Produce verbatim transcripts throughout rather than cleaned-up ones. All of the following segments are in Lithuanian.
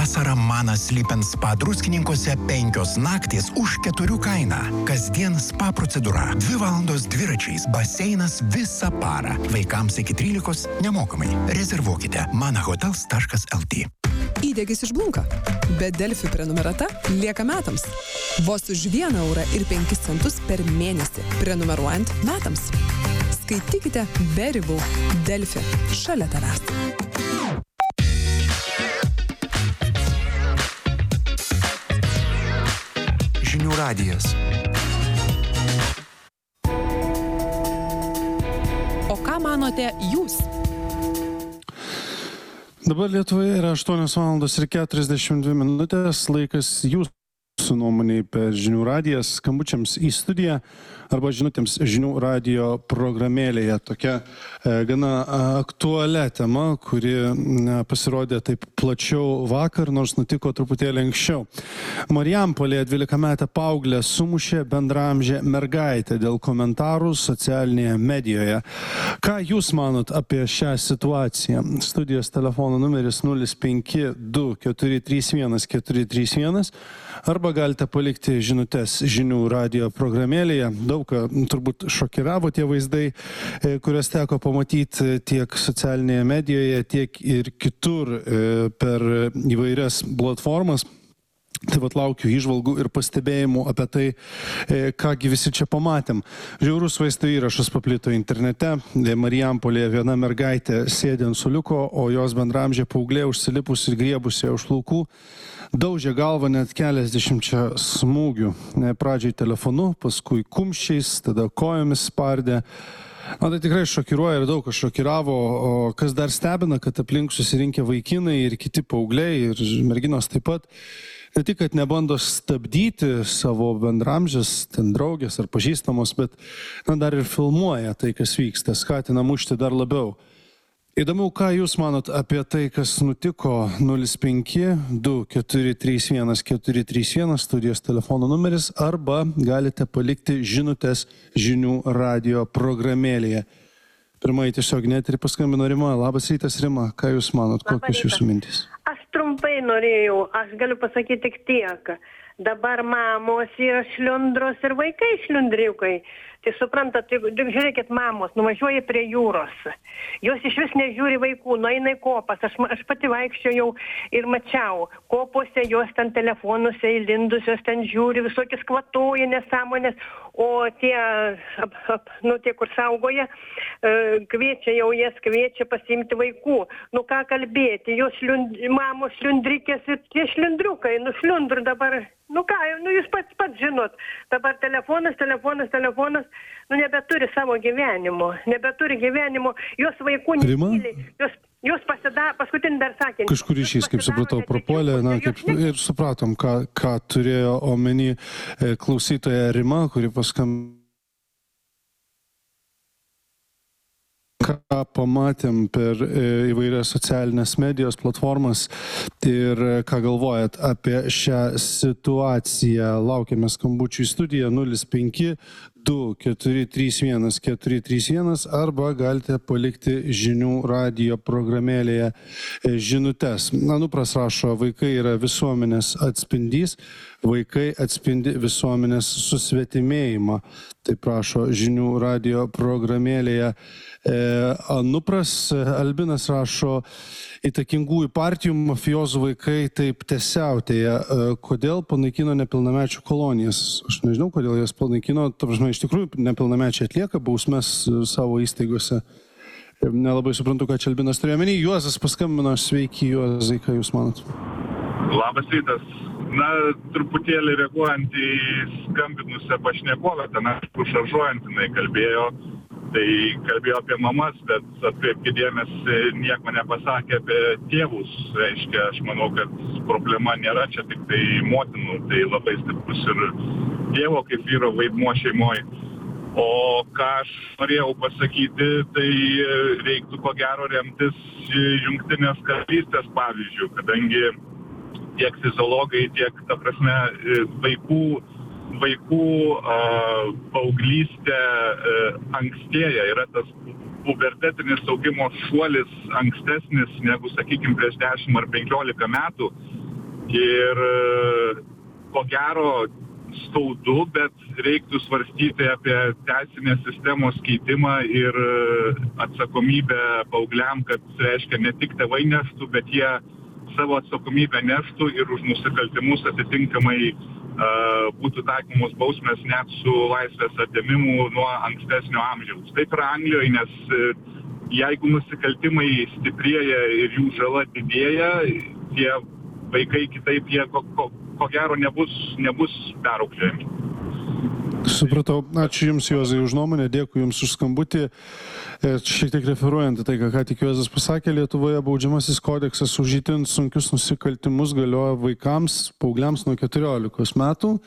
vasarą Manas Lipen spa druskininkuose penkios naktys už keturių kainą. Kasdien spa procedūra. Dvi valandos dviračiais. Baseinas visą parą. Vaikams iki trylikos nemokamai. Rezervuokite manahotels taškas lt. Įdegis išblunka, bet Delfi prenumerata lieka metams. Vos už vieną eurą ir penkis centus per mėnesį, prenumeruojant metams. Skaitykite be ribų. Delfi. Šalia tavęs. Žinių radijas. O ką manote jūs? Dabar Lietuvoje yra aštuonios valandos ir keturiasdešimt dvi minutės. Laikas jūsų nuomoniai per Žinių radiją, skambučiams į studiją arba žinutėms Žinių radijo programėlėje. Tokia e, gana aktualia tema, kuri ne, pasirodė taip plačiau vakar, nors nutiko truputėlį anksčiau. Marijampolėje dvylikametę paauglę sumušė bendraamžė mergaitė dėl komentarų socialinėje medijoje. Ką jūs manot apie šią situaciją? Studijos telefono numeris nulis penki du keturi trys vienas keturi trys vienas arba galite palikti žinutes Žinių radijo programėlėje. Daug ką turbūt šokiravo tie vaizdai, kurias teko pamatyti tiek socialinėje medijoje, tiek ir kitur per įvairias platformas. Tai vat laukiu įžvalgų ir pastebėjimų apie tai, kągi visi čia pamatėm. Žiaurus vaizdo įrašas paplito internete. Marijampolėje viena mergaitė sėdė ant suoliuko, o jos bendraamžė paauglė užsilipus ir griebusi už plaukų daužė galvą net keliasdešimčia smūgių. Pradžiai telefonu, paskui kumščiais, tada kojomis spardė. Na, tai tikrai šokiruoja ir daug kas šokiravo, o kas dar stebina, kad aplink susirinkę vaikinai ir kiti paaugliai ir merginos taip pat. Ne tik, kad nebando stabdyti savo bendramžės, ten draugės ar pažįstamos, bet na, dar ir filmuoja tai, kas vyksta, skatina mušti dar labiau. Įdomu, ką jūs manot apie tai, kas nutiko. Nulis penki du keturi trys vienas keturi trys vienas studijos telefono numeris arba galite palikti žinutes Žinių radijo programėlėje. Pirmąjį tiesiog net ir paskambino Rima. Labas rytas, Rima. Ką jūs manot? Kokios jūsų mintys? Aš trumpai norėjau, aš galiu pasakyti tik tiek. Dabar mamos yra šliundros ir vaikai šliundriukai. Tai suprantat, tai, žiūrėkit, mamos, nuvažiuoja prie jūros. Jos iš vis nežiūri vaikų, nueina į kopas. Aš, aš pati vaikščiojau ir mačiau. Kopose jos ten telefonuose įlindusios, ten žiūri, visokius kvatoja nesąmonės. O tie, ap, ap, nu, tie kur saugoja, kviečia jau jas, kviečia pasiimti vaikų. Nu ką kalbėti, jos šliund, mamos šliundrikės ir tie šliundriukai, nu šliundrų dabar, nu ką, nu jūs pats pats žinot, dabar telefonas, telefonas, telefonas, nu nebeturi savo gyvenimo, nebeturi gyvenimo, jos vaikų nemyli, jos... Jūs pasidaro, paskutinį dar sakė. Kažkur ryšys, kaip supratau, prapuolė, na, kaip ir supratom, ką, ką turėjo omeny klausytoja Rima, kuri paskambino. Ką pamatėm per įvairias socialinės medijos platformas ir ką galvojat apie šią situaciją. Laukiame skambučių į studiją nulis penki du keturi trys vienas keturi trys vienas arba galite palikti Žinių radijo programėlėje žinutes. Anupras rašo, vaikai yra visuomenės atspindys, vaikai atspindi visuomenės susvetimėjimą. Tai prašo Žinių radijo programėlėje. Anupras Albinas rašo, įtakingųjų partijų mafijozų vaikai taip tiesiautėja. Kodėl panaikino nepilnamečių kolonijas? Aš nežinau, kodėl jas panaikino. Ta prasme, iš tikrųjų nepilnamečiai atlieka bausmes savo įstaigose. Nelabai suprantu, ką čia Albinas turėjo omeny. Juozas paskambino. Sveiki, Juozai, ką jūs manot? Labas rytas. Na, truputėlį reaguojant į skambinusią pašnekovę, ten aišku šaržuojant jinai kalbėjo. Tai kalbėjo apie mamas, bet atkreipkite dėmesį, nieko nepasakė apie tėvus. Reiškia, aš manau, kad problema nėra čia tik tai motinų, tai labai stiprus ir tėvo kaip vyro vaidmuo šeimoje. O ką aš norėjau pasakyti, tai reiktų ko gero remtis Jungtinės karalystės pavyzdžių, kadangi tiek fiziologai, tiek, ta prasme, vaikų vaikų a, paauglystė a, ankstėja, yra tas pubertetinis augimo šuolis ankstesnis negu, sakykime, prieš dešimt ar penkiolika metų. Ir ko gero skaudu, bet reiktų svarstyti apie teisinės sistemos keitimą ir atsakomybę paaugliam, kad reiškia ne tik tėvai neštų, bet jie savo atsakomybę neštų ir už nusikaltimus atitinkamai uh, būtų taikomos bausmės net su laisvės atėmimu nuo ankstesnio amžiaus. Taip yra Anglijoje, nes jeigu nusikaltimai stiprėja ir jų žala didėja, tie vaikai kitaip jie ko, ko, ko gero nebus, nebus perauklėjami. Supratau. Ačiū Jums, Juozai, už nuomonę, dėkui Jums už skambutį. Šiek tiek referuojant tai, ką tik Juozas pasakė, Lietuvoje baudžiamasis kodeksas už itin sunkius nusikaltimus galioja vaikams, paaugliams nuo keturiolikos metų.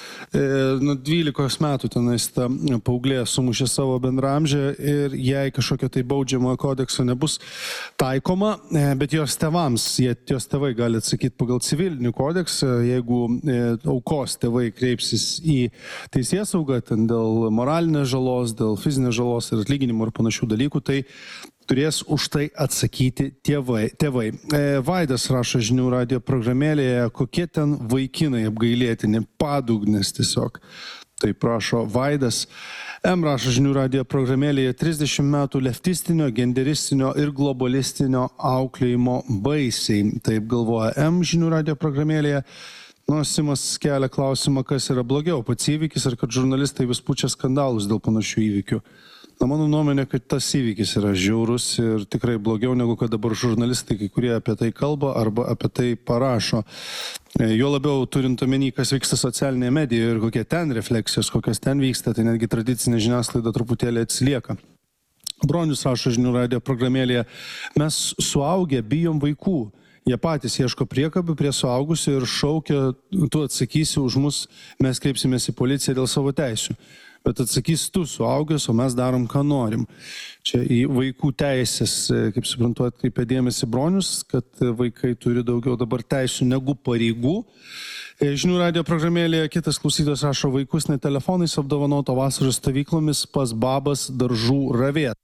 Nuo dvylikos metų tenais ta paauglė sumušė savo bendramžę ir jei kažkokio tai baudžiamojo kodekso nebus taikoma, bet jos tėvams, jie, jos tėvai gali atsakyti pagal civilinį kodeksą, jeigu aukos tėvai kreipsis į teisėsaugą ten dėl moralinės žalos, dėl fizinės žalos ir atlyginimų ir panašių dalykų, tai turės už tai atsakyti tėvai. tėvai. Vaidas rašo žinių radijo programėlėje, kokie ten vaikinai apgailėtini, padugnis tiesiog. Tai prašo Vaidas. M rašo žinių radijo programėlėje trisdešimt metų leftistinio, genderistinio ir globalistinio auklėjimo baisiai. Taip galvoja M žinių radijo programėlėje. Nu, Simas kelia klausimą, kas yra blogiau, pats įvykis ar kad žurnalistai vis pučia skandalus dėl panašių įvykių. Na, mano nuomonė, kad tas įvykis yra žiaurus ir tikrai blogiau negu kad dabar žurnalistai, kai kurie apie tai kalba arba apie tai parašo. Jo labiau turint omeny, kas vyksta socialinėje medijoje ir kokie ten refleksijos, kokios ten vyksta, tai netgi tradicinė žiniasklaida truputėlį atsilieka. Bronius rašo žinių radijo programėlėje, mes suaugę bijom vaikų. Jie patys ieško priekabių prie suaugusių ir šaukia, tu atsakysi už mus, mes kreipsimės į policiją dėl savo teisių. Bet atsakys tu suaugęs, o mes darom, ką norim. Čia į vaikų teisės, kaip suprantu, atkreipia dėmesį Bronius, kad vaikai turi daugiau dabar teisių negu pareigų. Žinių radijo programėlėje kitas klausytojas rašo, vaikus ne telefonais apdovanoto vasaros stovyklomis pas babas daržų ravėt.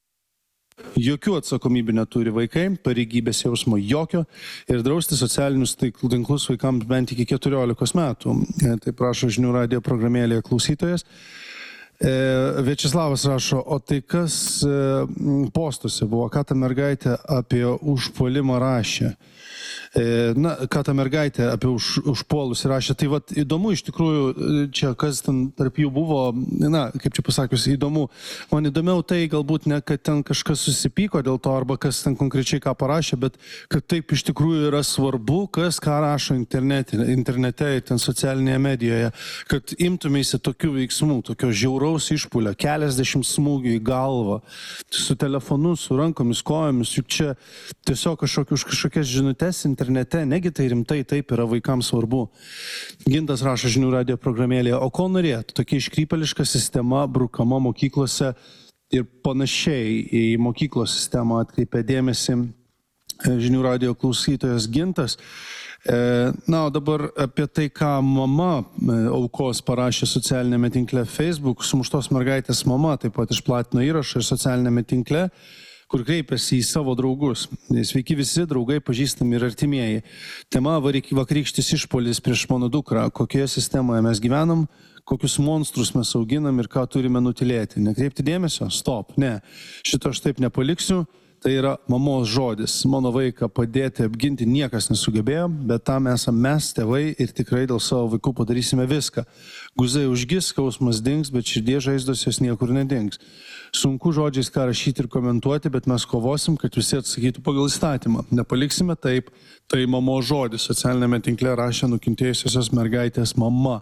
Jokių atsakomybių neturi vaikai, pareigybės jausmo jokio ir drausti socialinius tinklus vaikams bent iki keturiolikos metų. Tai prašo žinių radijo programėlėje klausytojas. Viačeslavas rašo, o tai kas postuose buvo, ką ta mergaitė apie užpuolimą rašė? Na, ką ta mergaitė apie už, užpuolus rašė, tai vat įdomu iš tikrųjų, čia kas ten tarp jų buvo, na, kaip čia pasakius, įdomu. Man įdomiau tai galbūt ne, kad ten kažkas susipyko dėl to, arba kas ten konkrečiai ką parašė, bet kad taip iš tikrųjų yra svarbu, kas ką rašo internete, internete ten socialinėje medijoje, kad imtumėsi tokių veiksmų, tokio žiauraus išpulio, keliasdešimt smūgių į galvą, su telefonu, su rankomis, kojomis, juk čia tiesiog kažkokiu, už kažkokias žinutes internete, negi tai rimtai taip yra vaikams svarbu. Gintas rašo žinių radijo programėlėje, o ko norėtų? Tokia iškrypeliška sistema brukama mokyklose ir panašiai į mokyklos sistemą atkreipia dėmesį žinių radijo klausytojas Gintas. Na, o dabar apie tai, ką mama aukos parašė socialinėme tinkle Facebook, sumuštos mergaitės mama taip pat išplatino įrašą ir socialinėme tinkle, kur kreipiasi į savo draugus. Sveiki visi draugai, pažįstami ir artimieji. Tema vakarykštis išpuolis prieš mano dukrą. Kokioje sistemoje mes gyvenam, kokius monstrus mes auginam ir ką turime nutilėti. Nekreipti dėmesio? Stop. Ne. Šito aš taip nepaliksiu. Tai yra mamos žodis. Mano vaiką padėti, apginti niekas nesugebėjo, bet tam esame mes, tėvai, ir tikrai dėl savo vaikų padarysime viską. Guzai užgis, skausmas dings, bet širdies žaizdos jos niekur nedings. Sunku žodžiais ką rašyti ir komentuoti, bet mes kovosim, kad visi atsakytų pagal įstatymą. Nepaliksime taip, tai mamos žodis. Socialinėme tinkle rašė nukentėjusiosios mergaitės mama.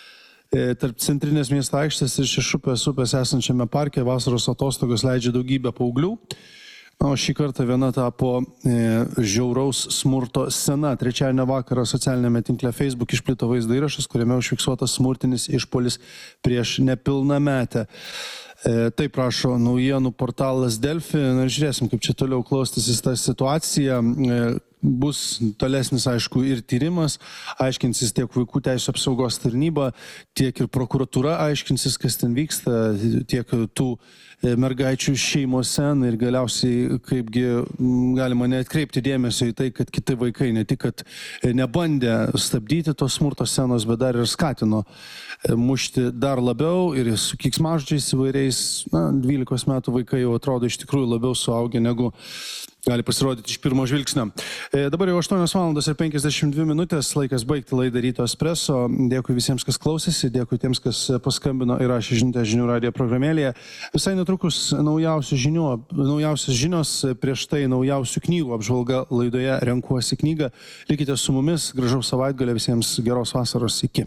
E, tarp centrinės miesto aikštės ir Šešupės upės esančiame parke vasaros atostogos leidžia daugybę paauglių. O šį kartą viena tapo e, žiauraus smurto scena. Trečiadienio vakarą socialinėme tinkle Facebook išplito vaizdo įrašas, kuriame užfiksuotas smurtinis išpuolis prieš nepilnametę. E, taip prašo naujienų portalas Delfi. Na ir žiūrėsim, kaip čia toliau klostysis ta situacija. E, bus tolesnis, aišku, ir tyrimas, aiškinsis tiek vaikų teisų apsaugos tarnyba, tiek ir prokuratūra aiškinsis, kas ten vyksta, tiek tų mergaičių šeimose ir galiausiai kaipgi galima neatkreipti dėmesio į tai, kad kiti vaikai ne tik, kad nebandė stabdyti tos smurto scenos, bet dar ir skatino mušti dar labiau ir su keiksmažodžiais įvairiais, na, dvylikos metų vaikai jau atrodo iš tikrųjų labiau suaugę negu gali pasirodyti iš pirmo žvilgsnio. E, dabar jau aštuonios valandos ir penkiasdešimt dvi minutės, laikas baigti laidą Ryto Espresso. Dėkui visiems, kas klausėsi, dėkui tiems, kas paskambino ir rašė žinutę žinių radijo programėlėje. Visai netrukus naujausios žinių, naujausios žinios, prieš tai naujausių knygų apžvalga laidoje Renkuosi knygą. Likite su mumis, gražaus savaitgalio visiems, geros vasaros, iki.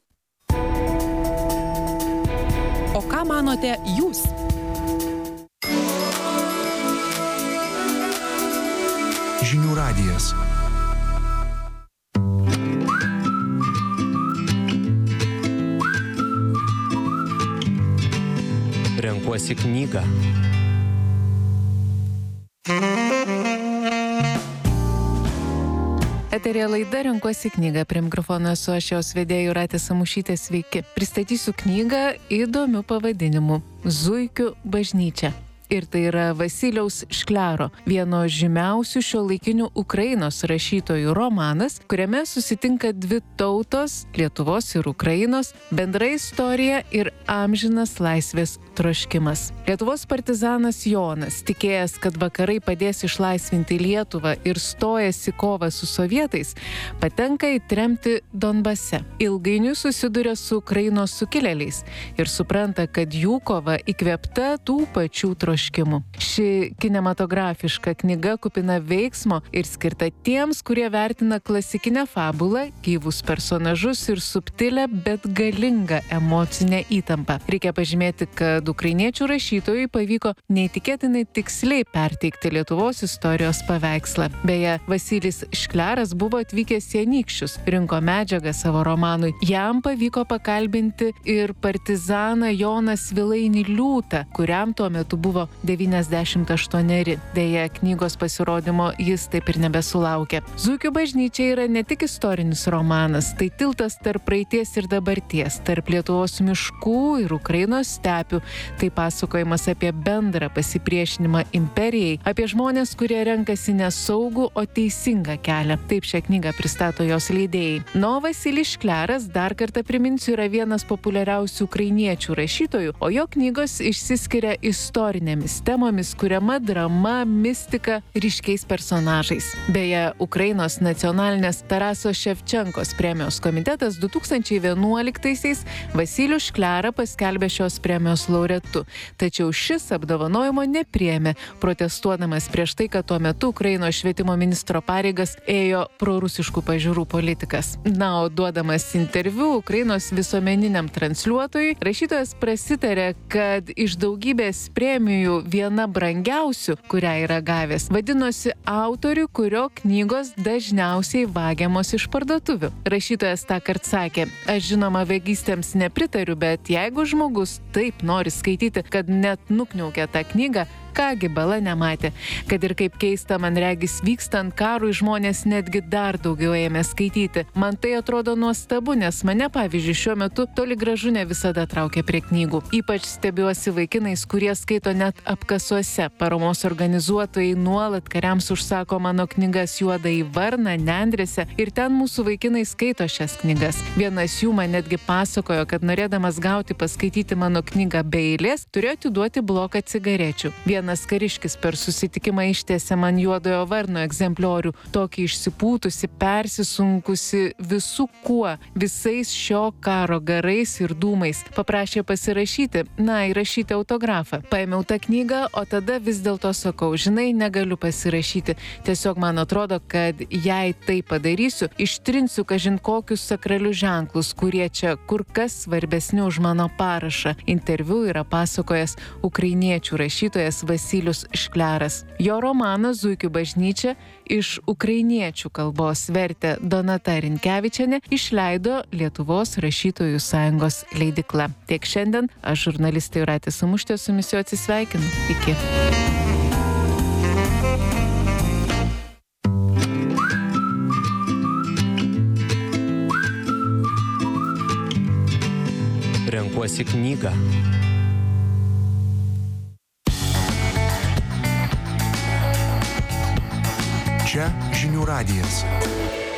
O ką manote jūs? Žinių radijas. Renkuosi knygą. Eterija laida Renkuosi knygą. Prie mikrofono esu aš, jos vedėja Jūratė Samušytė, sveiki. Pristatysiu knygą įdomiu pavadinimu Zuikių bažnyčia. Ir tai yra Vasilijaus Škliaro, vieno žymiausių šiuolaikinių Ukrainos rašytojų romanas, kuriame susitinka dvi tautos, Lietuvos ir Ukrainos, bendra istorija ir amžinas laisvės troškimas. Lietuvos partizanas Jonas, tikėjęs, kad vakarai padės išlaisvinti Lietuvą ir stojęs į kovą su sovietais, patenka į tremtį Donbase. Ilgainiui susiduria su Ukrainos sukilėliais ir supranta, kad jų kova įkvėpta tų pačių troškimų. Ši kinematografiška knyga kupina veiksmo ir skirta tiems, kurie vertina klasikinę fabulą, gyvus personažus ir subtilę, bet galingą emocinę įtampą. Reikia pažymėti, kad ukrainiečių rašytojui pavyko neįtikėtinai tiksliai perteikti Lietuvos istorijos paveikslą. Beje, Vasilijus Škliaras buvo atvykęs į Anykščius, rinko medžiagą savo romanui. Jam pavyko pakalbinti ir partizaną Joną Svilainį Liūtą, kuriam tuo metu buvo devyniasdešimt aštuoneri. Deja, knygos pasirodymo jis taip ir nebesulaukė. Zuikių bažnyčia yra ne tik istorinis romanas, tai tiltas tarp praeities ir dabarties, tarp Lietuvos miškų ir Ukrainos stepių. Tai pasakojimas apie bendrą pasipriešinimą imperijai, apie žmonės, kurie renkasi nesaugų, o teisingą kelią. Taip šią knygą pristato jos leidėjai. No, Vasilijus Škliaras, dar kartą priminsiu, yra vienas populiariausių ukrainiečių rašytojų, o jo knygos išsiskiria istorinėmis temomis, kuriama drama, mistika, ryškiais personažais. Beje, Ukrainos nacionalinės Taraso Ševčenkos premijos komitetas du tūkstančiai vienuoliktaisiais Vasilijų Škliarą paskelbė šios premijos laureatu. Tačiau šis apdovanojimo nepriėmė, protestuodamas prieš tai, kad tuo metu Ukrainos švietimo ministro pareigas ėjo prorusiškų pažiūrų politikas. Na, o duodamas interviu Ukrainos visuomeniniam transliuotojui, rašytojas prasitarė, kad iš daugybės premijų viena brangiausių, kurią yra gavęs, vadinosi autorių, kurio knygos dažniausiai vagiamos iš parduotuvių. Rašytojas tąkart sakė: aš žinoma vagystėms nepritariu, bet jeigu žmogus taip nori skaityti, kad net nukniaukia tą knygą, kągi bala nematė. Kad ir kaip keista, man regis, vykstant karui žmonės netgi dar daugiau ėmė skaityti. Man tai atrodo nuostabu, nes mane, pavyzdžiui, šiuo metu toli gražu ne visada traukia prie knygų. Ypač stebiuosi vaikinais, kurie skaito net apkasuose. Paramos organizuotojai nuolat kariams užsako mano knygas Juodąjį varną, Nendrėse, ir ten mūsų vaikinai skaito šias knygas. Vienas jų man netgi pasakojo, kad norėdamas gauti paskaityti mano knygą be eilės, turėjo atiduoti bloką cigarečių. Vienas kariškis per susitikimą ištiesė man Juodojo varno egzempliorių, tokį išsipūtusi, persisunkusi visų kuo, visais šio karo garais ir dūmais. Paprašė pasirašyti, na, įrašyti autografą. Paėmiau tą knygą, o tada vis dėlto sakau: žinai, negaliu pasirašyti. Tiesiog man atrodo, kad jei tai padarysiu, ištrinsiu kažin kokius sakralius ženklus, kurie čia kur kas svarbesni už mano parašą. Interviu yra pasakojęs ukrainiečių rašytojas Vasilijus Škliaras. Jo romaną Zuikių bažnyčia iš ukrainiečių kalbos vertė Donata Rinkevičienė, išleido Lietuvos rašytojų sąjungos leidykla. Tiek šiandien, aš žurnalistė Jūratė Samušytė su jumis atsisveikinu. Iki. renkuosi knygą. Čia Žinių radijas.